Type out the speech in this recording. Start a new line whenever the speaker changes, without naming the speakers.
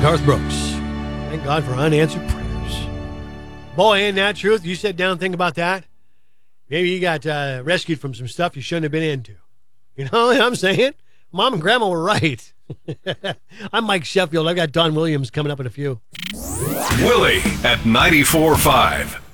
Garth Brooks. Thank God for unanswered prayers. Boy, ain't that truth? You sit down and think about that. Maybe you got rescued from some stuff you shouldn't have been into. You know what I'm saying? Mom and Grandma were right. I'm Mike Sheffield. I've got Don Williams coming up in a few.
Willie at 94.5.